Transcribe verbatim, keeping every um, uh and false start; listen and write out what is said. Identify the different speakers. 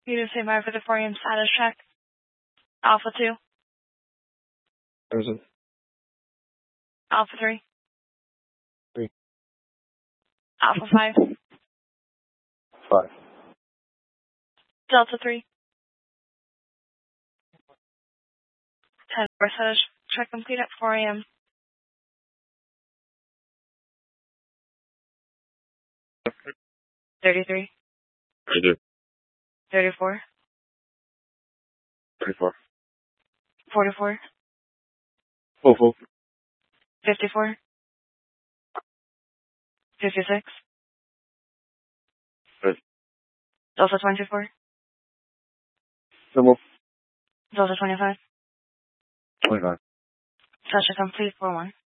Speaker 1: You didn't say my for the four a.m. status check. Alpha two.
Speaker 2: Present.
Speaker 1: Alpha three.
Speaker 2: Three.
Speaker 1: Alpha five.
Speaker 2: Five.
Speaker 1: Delta three. ten. Status check complete at four a.m. thirty-three.
Speaker 2: thirty-two.
Speaker 1: thirty-four.
Speaker 2: thirty-four.
Speaker 1: forty-four.
Speaker 2: Hopeful.
Speaker 1: fifty-four. fifty-six.
Speaker 2: Good.
Speaker 1: Delta twenty-four.
Speaker 2: Symbol.
Speaker 1: Delta twenty-five.
Speaker 2: twenty-five.
Speaker 1: Status check complete four one.